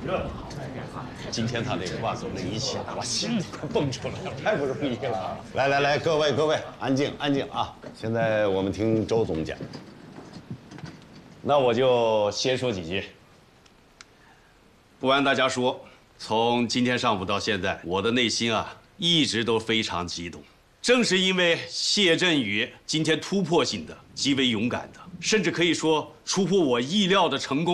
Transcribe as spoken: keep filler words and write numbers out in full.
热。今天他那个话总那一起来，我心里快蹦出来了，太不容易了。来来来，各位各位，安静安静啊！现在我们听周总讲。那我就先说几句。不瞒大家说，从今天上午到现在，我的内心啊一直都非常激动。正是因为谢振宇今天突破性的、极为勇敢的，甚至可以说出乎我意料的成功。